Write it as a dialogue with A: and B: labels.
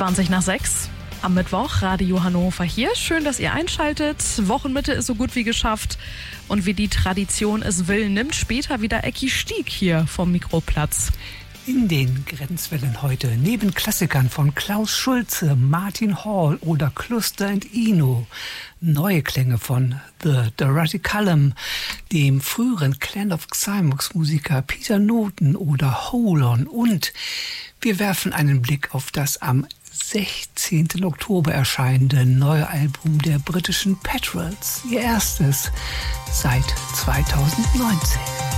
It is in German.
A: 20:20 am Mittwoch, Radio Hannover hier. Schön, dass ihr einschaltet. Wochenmitte ist so gut wie geschafft. Und wie die Tradition es will, nimmt später wieder Ecki Stieg hier vom Mikroplatz.
B: In den Grenzwellen heute, neben Klassikern von Klaus Schulze, Martin Hall oder Cluster & Eno, neue Klänge von The Dorothy Callum, dem früheren Clan of Xymox Musiker Peter Noten oder Hold On, und wir werfen einen Blick auf das am 16. Oktober erscheinende neue Album der britischen Petrels, ihr erstes seit 2019.